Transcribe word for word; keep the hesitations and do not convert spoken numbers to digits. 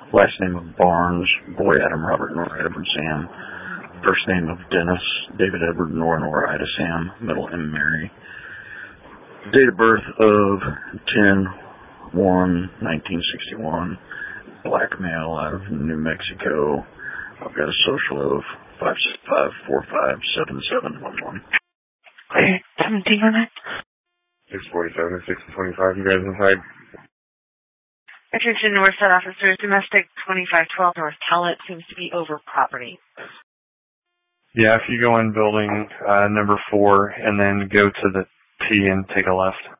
Last name of Barnes, boy Adam Robert Nora Edward Sam. First name of Dennis, David Edward Nora Nora Ida Sam, middle M Mary. Date of birth of ten one nineteen sixty-one. Black male out of New Mexico. I've got a social of five six five four five seven seven one one. Okay, seventeen on it. six forty-seven, six twenty-five, you guys inside? Attention Northside officers, domestic twenty-five twelve North Talent seems to be over property. Yeah, if you go in building uh, number four and then go to the T and take a left.